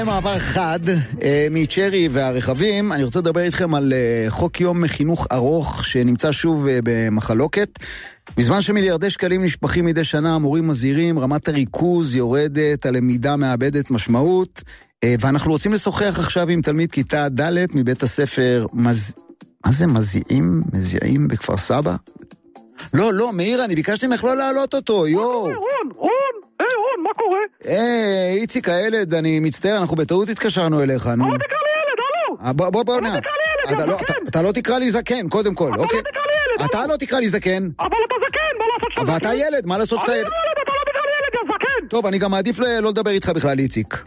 מעבר חד מצ'רי והרכבים. אני רוצה לדבר איתכם על חוק יום חינוך ארוך שנמצא שוב במחלוקת. בזמן שמיליארדי שקלים נשפכים מדי שנה, המורים מזהירים, רמת הריכוז יורדת, הלמידה מאבדת משמעות, ואנחנו רוצים לשוחח עכשיו עם תלמיד כיתה ד' מבית הספר מה זה מזיעים בכפר סבא? לא, מאיר, אני ביקשתי ממך לא להעלות אותו, יו. רון, מה קורה? איציק הילד, אני מצטער, אנחנו בטעות התקשרנו אליך, נו. אבל תקרא לי ילד, הלו. בוא נע. אתה לא תקרא לי זקן, קודם כל, אוקיי? אתה לא תקרא לי ילד, אתה לא תקרא לי זקן. אבל אתה זקן, מה לעשות שאתה זקן? אבל אתה ילד, מה לעשות שאתה ילד? אני לא ילד, אתה לא תקרא לי ילד, יא זקן. טוב, אני גם מעדיף לא לדבר איתך בכלל, איציק.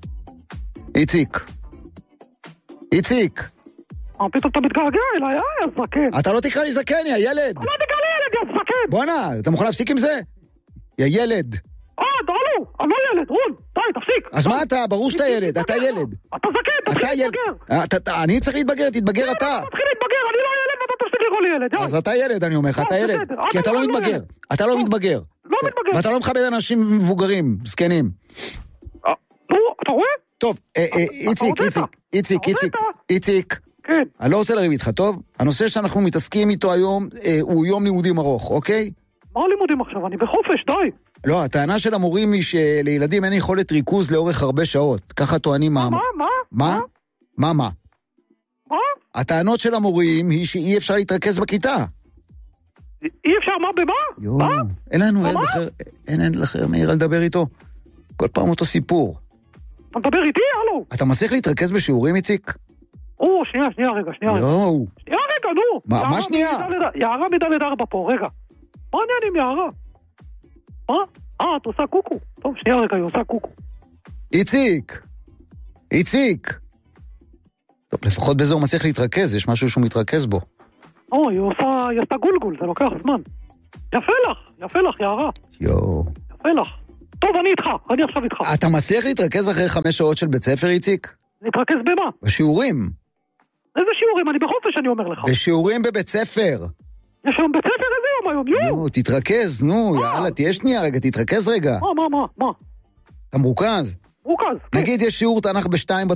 פתאום אתה מתגעגע אליי, יא זקן. אתה לא תקרא לי זקן, יא ילד. אתה לא תקרא לי ילד, יא זקן. בוא נע, אתה מוכן להפסיק עם זה? יא ילד. דלו, אני לא ילד, רון, די, תפסיק. אז מה אתה? ברור שאתה ילד, אתה ילד. אתה זקן, תתחיל להתבגר. אני צריך להתבגר, תתבגר אתה. תתחיל להתבגר, אני לא ילד ואתה תפסיק לקרוא לי ילד. אז אתה ילד, אני אומר לך, אתה ילד. כי אתה לא מתבגר. אתה לא מתבגר. לא מתבגר. ואתה לא מכבד אנשים מבוגרים, זקנים. אתה רואה? טוב, איציק. כן. אני לא רוצה לריב איתך, טוב? הנושא שאנחנו מתעסקים איתו היום הוא יום לימודים ארוך, אוקיי? מה לימודים עכשיו? אני בחופש, די. לא, הטענה של המורים היא שלילדים אין יכולת ריכוז לאורך הרבה שעות. ככה טוענים מה? מה? הטענות של המורים היא שאי אפשר להתרכז בכיתה. אי אפשר מה במה? מה? אין לנו ילד אחר מהיר לדבר איתו. כל פעם אותו סיפור. אתה מדבר איתי? הלו. אתה מצליח להתרכז בשיעורים, איציק? שנייה רגע. שנייה רגע, נו. מה שנייה? יערה מדלת 4 פה, רגע. מה עניין עם יערה? מה? את עושה קוקו. טוב, שנייה רגע, היא עושה קוקו. איציק. טוב, לפחות בזה הוא מצליח להתרכז, יש משהו שהוא מתרכז בו. היא עשתה גולגול, זה לוקח זמן. יפה לך, יערה. יפה לך. טוב, אני עכשיו איתך. אתה מצליח להתרכז אחרי 5 שעות של בית ספר, איציק? להתרכז במה? בשיעורים. איזה שיעורים? אני בחופש, אני אומר לך. בשיעורים בבית ספר. יש היום בית ספר איזה יום היום? נו, תתרכז, יאללה, תהיה שנייה רגע, תתרכז רגע. מה? אתה מרוכז? מרוכז. נגיד יש שיעור תנ"ך ב2